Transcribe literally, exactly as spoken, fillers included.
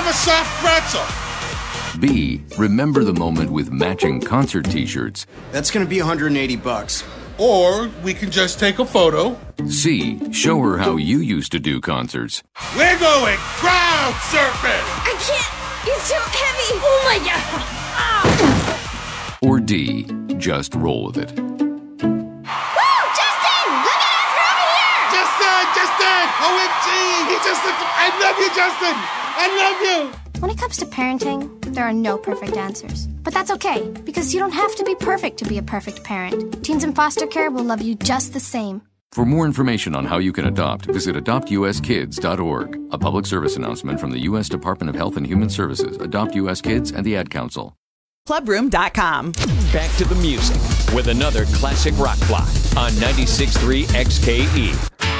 have a soft pretzel. B. Remember the moment with matching concert t-shirts. That's gonna be one hundred eighty bucks. Or we can just take a photo. C. Show her how you used to do concerts. We're going crowd surfing. I can't. He's too heavy. Oh my god. Ah. Or D. Just roll with it. Woo! Justin! Look at us! We're over here! Justin! Justin! O M G! He just looked... I love you, Justin! I love you! When it comes to parenting, there are no perfect answers. But that's okay, because you don't have to be perfect to be a perfect parent. Teens in foster care will love you just the same. For more information on how you can adopt, visit adopt u s kids dot org. A public service announcement from the U S Department of Health and Human Services, Adopt U S Kids, and the Ad Council. Clubroom dot com. Back to the music with another classic rock block on ninety-six point three X K E.